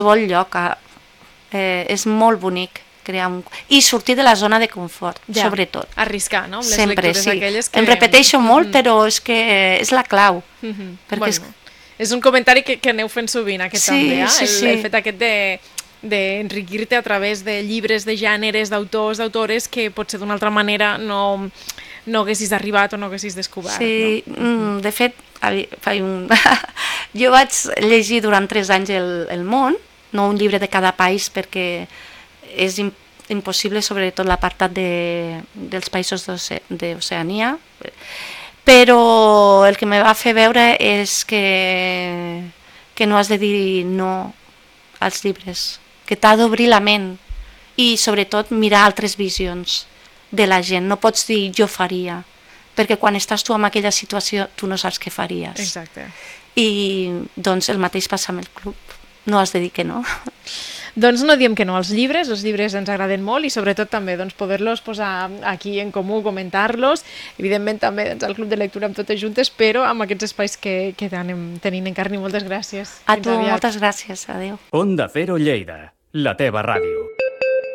qualsevol lloc. És molt bonic crear i sortir de la zona de confort, sobretot. Arriscar, no? Les sempre, lectures sí. aquelles que... Em repeteixo molt, però és que és la clau. Perquè és un comentari que aneu fent sovint, aquest també, el fet aquest d'enriquir-te a través de llibres, de gèneres, d'autors, d'autores que potser d'una altra manera no haguessis arribat o no haguessis descobert. Sí, de fet, jo vaig llegir durant 3 anys el món, no un llibre de cada país perquè és impossible, sobretot l'apartat dels països d'Oceania, però el que me va fer veure és que no has de dir no als llibres, que t'ha d'obrir la ment i sobretot mirar altres visions de la gent. No pots dir jo faria, perquè quan estàs tu en aquella situació tu no saps què faries. Exacte. I doncs el mateix passa amb el club, no has de dir que no. Doncs no diem que no als llibres, els llibres ens agraden molt i sobretot també poder-los posar aquí en comú, comentar-los, evidentment també al Club de Lectura amb totes juntes, però amb aquests espais que anem tenint en carn. Moltes gràcies. A tu, moltes gràcies, adeu. Onda Cero Lleida, la teva ràdio.